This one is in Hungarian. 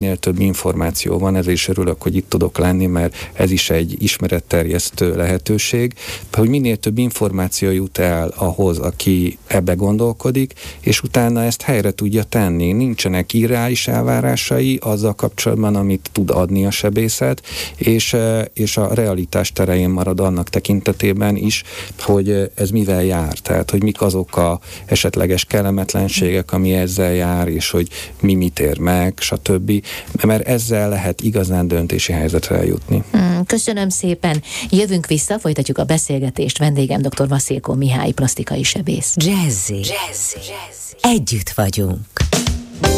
minél több információ van, ezért is örülök, hogy itt tudok lenni, mert ez is egy ismeretterjesztő lehetőség, hogy minél több információ jut el ahhoz, aki ebbe gondolkodik, és utána ezt helyre tudja tenni. Nincsenek irreális elvárásai azzal kapcsolatban, amit tud adni a sebészet, és a realitás terején marad annak tekintetében is, hogy ez mivel jár, tehát hogy mik azok a esetleges kellemetlenségek, ami ezzel jár, és hogy mi mit ér meg, stb. Mert ezzel lehet igazán döntési helyzetre eljutni. Köszönöm szépen. Jövünk vissza, folytatjuk a beszélgetést. Vendégem dr. Vaszilko Mihály, plastikai sebész. Jazzy. Együtt vagyunk.